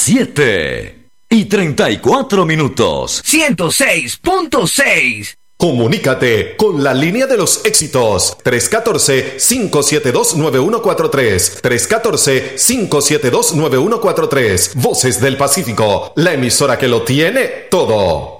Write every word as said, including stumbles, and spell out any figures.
siete y treinta y cuatro minutos. ciento seis punto seis. Comunícate con la línea de los éxitos. tres uno cuatro, cinco siete dos, nueve uno cuatro tres. tres uno cuatro, cinco siete dos, nueve uno cuatro tres. Voces del Pacífico, la emisora que lo tiene todo.